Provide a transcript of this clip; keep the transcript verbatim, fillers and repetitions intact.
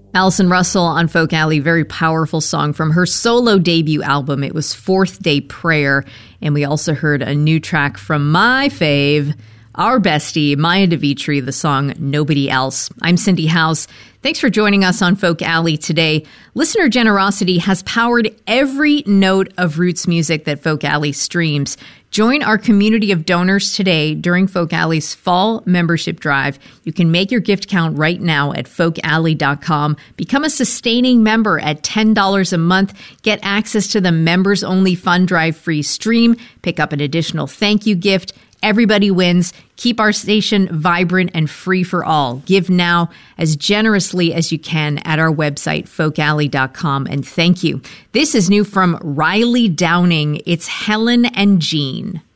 Allison Russell on Folk Alley, very powerful song from her solo debut album. It was Fourth Day Prayer. And we also heard a new track from my fave, our bestie, Maya DeVitri, the song Nobody Else. I'm Cindy House. Thanks for joining us on Folk Alley today. Listener generosity has powered every note of roots music that Folk Alley streams. Join our community of donors today during Folk Alley's fall membership drive. You can make your gift count right now at folk alley dot com. Become a sustaining member at ten dollars a month. Get access to the members-only fund drive free stream. Pick up an additional thank you gift. Everybody wins. Keep our station vibrant and free for all. Give now as generously as you can at our website, folk alley dot com. And thank you. This is new from Riley Downing. It's Helen and Jean.